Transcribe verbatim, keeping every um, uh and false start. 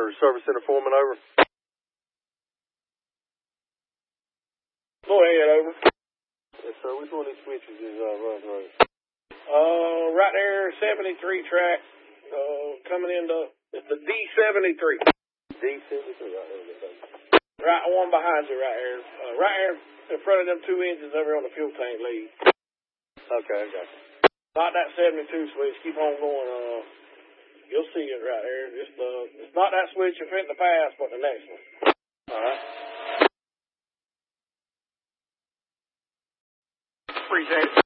Carter, Service Center Foreman, over. Go ahead, over. Yes, sir. Which one of these switches is uh, runs right? Uh, right there, seventy-three track, uh, coming into, it's the D seventy-three. D seventy-three, right there. Right, one behind you right here. Uh, right here in front of them two engines over on the fuel tank lead. Okay, I got you. Not that seventy-two switch. Keep on going. Uh, you'll see it right there. Just, uh, it's not that switch you're fitting to pass, but the next one. All right. Appreciate it.